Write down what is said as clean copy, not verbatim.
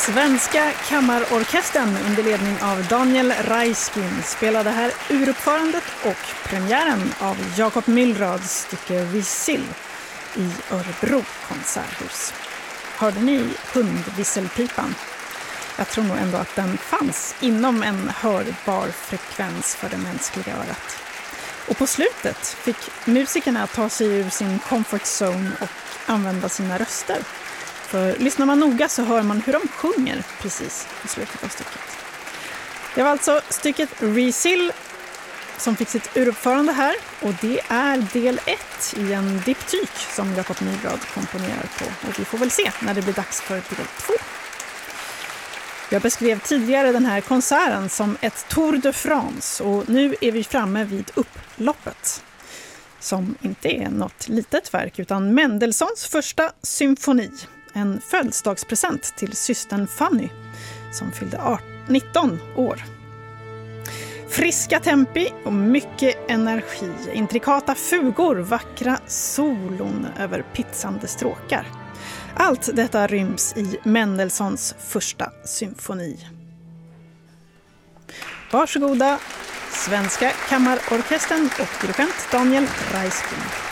Svenska kammarorkestern under ledning av Daniel Raiskin spelade här uruppförandet och premiären av Jakob Mylrads stycke Visil i Örebro konserthus. Hörde ni hundvisselpipan? Jag tror nog ändå att den fanns inom en hörbar frekvens för det mänskliga örat. Och på slutet fick musikerna ta sig ur sin comfort zone och använda sina röster. För lyssnar man noga så hör man hur de sjunger precis på slutet av stycket. Det var alltså stycket Visil som fick sitt uruppförande här, och det är del 1 i en diptyk som Jakob Mylrad komponerar på, och vi får väl se när det blir dags för del 2. Jag beskrev tidigare den här konserten som ett Tour de France, och nu är vi framme vid upploppet, som inte är något litet verk utan Mendelssohns första symfoni, en födelsedagspresent till systern Fanny som fyllde 19 år. Friska tempi och mycket energi, intrikata fugor, vackra solon över pitsande stråkar. Allt detta ryms i Mendelssohns första symfoni. Varsågoda, Svenska kammarorkestern och dirigent Daniel Raiskin.